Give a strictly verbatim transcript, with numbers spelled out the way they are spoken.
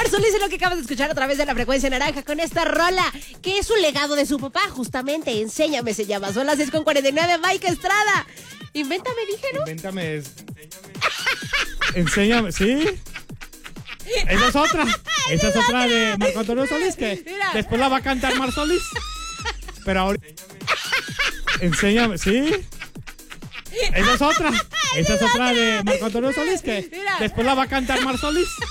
Solís es lo que acabas de escuchar a través de la frecuencia naranja con esta rola, que es un legado de su papá, justamente. Enséñame se llama. Son las seis con cuarenta y nueve, Mike Estrada. Invéntame, dije, ¿no? Invéntame. Es... Enséñame, ¿sí? Esa es otra. Esa es otra de Marco Antonio Solís, que Mira. después la va a cantar Mar Solís. Pero ahora... Enséñame, ¿sí? Esa es otra. Esa es otra de Marco Antonio Solís, que Mira. después la va a cantar Mar Solís.